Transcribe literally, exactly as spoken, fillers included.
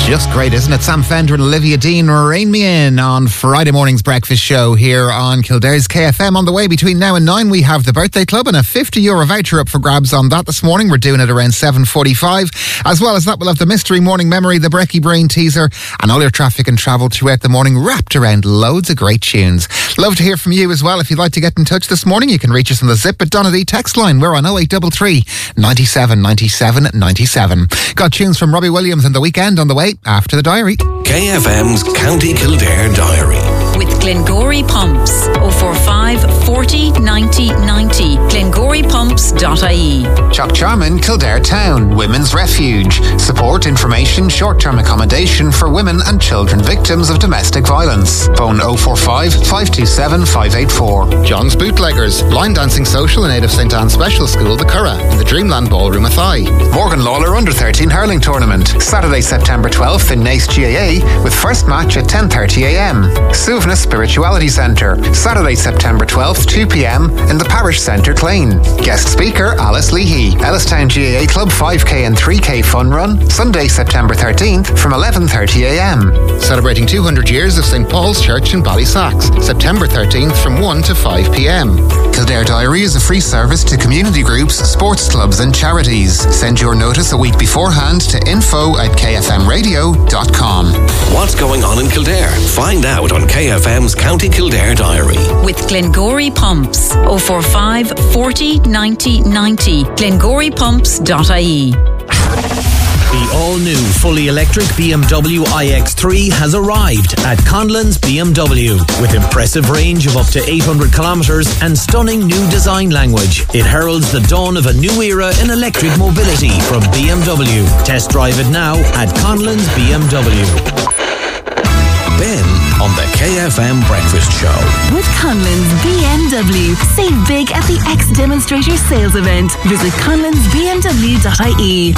Just great, isn't it? Sam Fender and Olivia Dean, Rein Me In on Friday morning's breakfast show here on Kildare's K F M. On the way between now and nine, we have the Birthday Club and a fifty euro voucher up for grabs on that this morning. We're doing it around seven forty-five. As well as that, we'll have the Mystery Morning Memory, the Brecky Brain teaser, and all your traffic and travel throughout the morning, wrapped around loads of great tunes. Love to hear from you as well. If you'd like to get in touch this morning, you can reach us on the Zip at Donady text line. We're on oh eight three three, ninety-seven, ninety-seven, ninety-seven. Got tunes from Robbie Williams and The Weekend on the way after the diary. K F M's County Kildare Diary. With Glengory Pumps. oh four five, forty, ninety, ninety. glengory pumps dot I E. Chuck Charman, Kildare Town, Women's Refuge. Support, information, short-term accommodation for women and children victims of domestic violence. Phone oh four five, five two seven, five eight four. John's Bootleggers, line dancing social in aid of St Anne's Special School, the Curragh, in the Dreamland Ballroom Athy. Morgan Lawler Under thirteen Hurling Tournament, Saturday, September twelfth in Naas G A A, with first match at ten thirty a m. Suvna Spirituality Centre, Saturday, September twelfth, two p m in the Parish Centre, Clane. Guest speaker, Alice Leahy. Ellistown G A A Club five k and three k fun run, Sunday, September thirteenth from eleven thirty a m. Celebrating two hundred years of St Paul's Church in Ballysacks, September thirteenth from one to five p m. Kildare Diary is a free service to community groups, sports clubs and charities. Send your notice a week beforehand to info at k f m radio dot com. What's going on in Kildare? Find out on K F M's County Kildare Diary. With Glengory Pumps. oh four five, forty, ninety, ninety. glengory pumps dot I E. The all-new fully electric B M W i X three has arrived at Conlon's B M W. With impressive range of up to eight hundred kilometres and stunning new design language, it heralds the dawn of a new era in electric mobility from B M W. Test drive it now at Conlon's B M W. Ben on the K F M Breakfast Show. With Conlon's B M W. Save big at the X Demonstrator sales event. Visit conlons b m w dot I E.